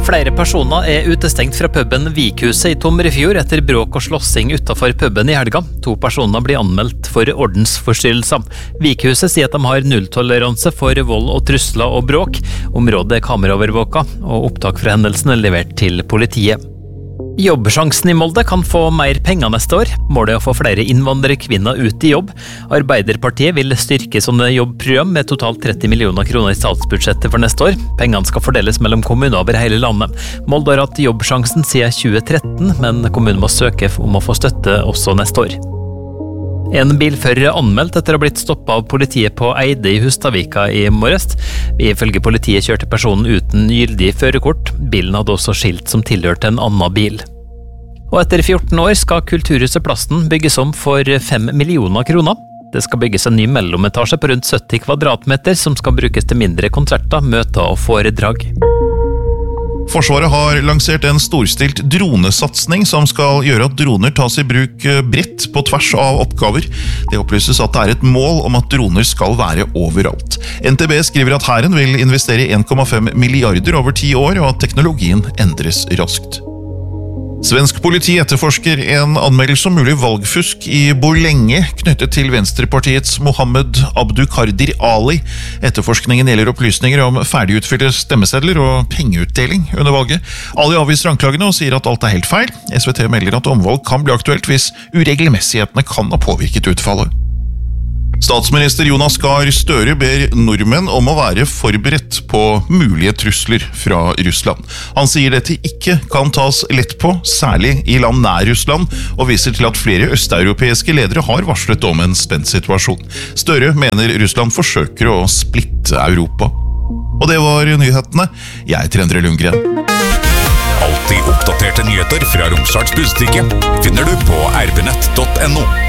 Flere personer er utestengt fra puben Vikhuset i Tomrefjord etter bråk og slåssing utenfor puben i helga. 2 personer blir anmeldt for ordensforstyrrelser. Vikhuset sier at de har nulltoleranse for vold og trusler og bråk. Området er kameraovervåka, og opptak fra hendelsen er levert til politiet. Jobbsjansen i Molde kan få mer penger neste år. Målet er å få flere innvandrerkvinner ut i jobb. Arbeiderpartiet vil styrke sånne jobbprogram med totalt 30 millioner kroner i statsbudsjettet for neste år. Pengene skal fordeles mellom kommuner over hele landet. Molde har hatt jobbsjansen siden 2013, men kommunen må søke om å få støtte også neste år. En bilfører er anmeldt etter å ha blitt stoppet av politiet på Eide i Hustadvika i morges. Ifølge politiet kjørte personen uten gyldig førerkort. Bilen hadde også skilt som tilhørte en annen bil. Og etter 14 år skal Kulturhuset Plassen bygges om for 5 millioner kroner. Det skal bygges en ny mellometasje på rundt 70 kvadratmeter som skal brukes til mindre konserter, møter og foredrag. Forsvaret har lansert en storstilt dronesatsning som skal gjøre at droner tas i bruk bredt på tvers av oppgaver. Det opplyses at det er et mål om at droner skal være overalt. NTB skriver at hæren vil investere 1,5 milliarder over 10 år, og at teknologien endres raskt. Svensk politi etterforsker en anmeldelse om mulig valgfusk i Borlänge knyttet til Venstrepartiets Mohammed Abduqaadir Ali. Etterforskningen gjelder opplysninger om ferdigutfylte stemmesedler og pengeutdeling under valget. Ali avviser anklagene og sier at alt er helt feil. SVT melder at omvalg kan bli aktuelt hvis uregelmessighetene kan ha påvirket utfallet. Statsminister Jonas Gahr Støre ber nordmenn om å være forberedt på mulige trusler fra Russland. Han sier dette ikke kan tas lett på, særlig i land nær Russland, og viser til at flere østeuropeiske ledere har varslet om en spent situasjon. Støre mener Russland forsøker å splitte Europa. Og det var nyhetene. Jeg heter Endre Lundgren. Alltid oppdaterte nyheter fra Romsdals Budstikke finner du på rbnett.no.